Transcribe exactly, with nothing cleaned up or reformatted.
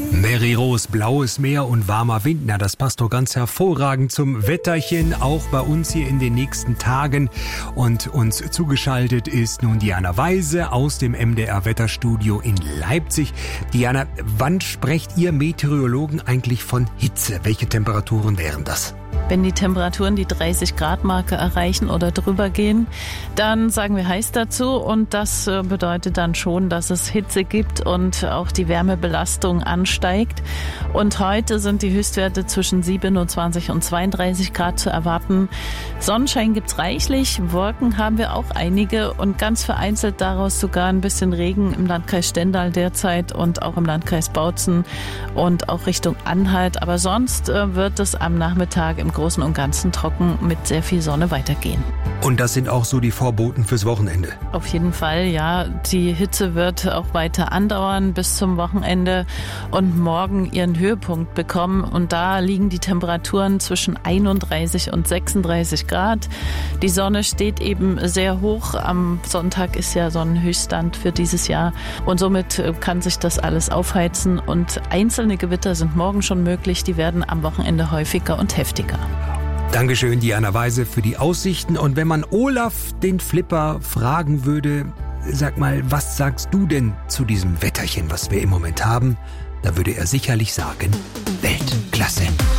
Mary Rose, blaues Meer und warmer Wind, na, das passt doch ganz hervorragend zum Wetterchen, auch bei uns hier in den nächsten Tagen. Und uns zugeschaltet ist nun Diana Weise aus dem M D R-Wetterstudio in Leipzig. Diana, wann sprecht ihr Meteorologen eigentlich von Hitze? Welche Temperaturen wären das? Wenn die Temperaturen die dreißig Grad Marke erreichen oder drüber gehen, dann sagen wir heiß dazu, und das bedeutet dann schon, dass es Hitze gibt und auch die Wärmebelastung ansteigt. Und heute sind die Höchstwerte zwischen siebenundzwanzig und zweiunddreißig Grad zu erwarten. Sonnenschein gibt's reichlich, Wolken haben wir auch einige und ganz vereinzelt daraus sogar ein bisschen Regen im Landkreis Stendal derzeit und auch im Landkreis Bautzen und auch Richtung Anhalt. Aber sonst wird es am Nachmittag im Großen und Ganzen trocken mit sehr viel Sonne weitergehen. Und das sind auch so die Vorboten fürs Wochenende? Auf jeden Fall, ja. Die Hitze wird auch weiter andauern bis zum Wochenende und morgen ihren Höhepunkt bekommen. Und da liegen die Temperaturen zwischen einunddreißig und sechsunddreißig Grad. Die Sonne steht eben sehr hoch. Am Sonntag ist ja Sonnenhöchststand für dieses Jahr. Und somit kann sich das alles aufheizen. Und einzelne Gewitter sind morgen schon möglich. Die werden am Wochenende häufiger und heftiger. Dankeschön, Diana Weise, für die Aussichten. Und wenn man Olaf, den Flipper, fragen würde, sag mal, was sagst du denn zu diesem Wetterchen, was wir im Moment haben? Da würde er sicherlich sagen, Weltklasse.